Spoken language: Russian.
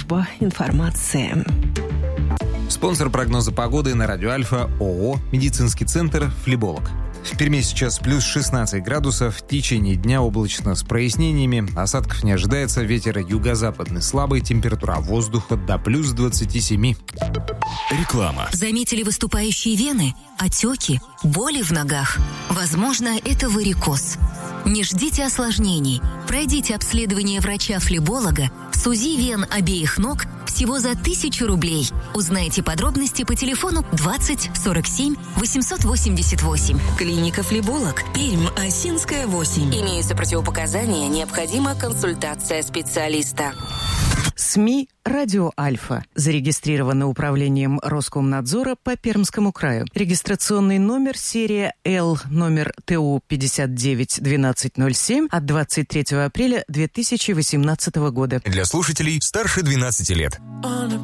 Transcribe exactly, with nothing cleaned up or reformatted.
служба информации. Спонсор прогноза погоды на Радио Альфа ООО «Медицинский центр Флеболог». В Перми сейчас плюс шестнадцать градусов, в течение дня облачно с прояснениями, осадков не ожидается, ветер юго-западный слабый, температура воздуха до плюс двадцати семи. Реклама. Заметили выступающие вены, отеки, боли в ногах? Возможно, это варикоз. Не ждите осложнений. Пройдите обследование врача-флеболога с УЗИ вен обеих ног всего за тысячу рублей. Узнайте подробности по телефону двадцать сорок семь восемьсот восемьдесят восемь. Клиника «Флеболог», Пермь, Осинская, восемь. Имеются противопоказания, необходима консультация специалиста. СМИ «Радио Альфа». Зарегистрировано управлением Роскомнадзора по Пермскому краю. Регистрационный номер серия Л, номер ТУ пятьдесят девять двенадцать ноль семь от двадцать третьего апреля две тысячи восемнадцатого года. Для слушателей старше двенадцати лет.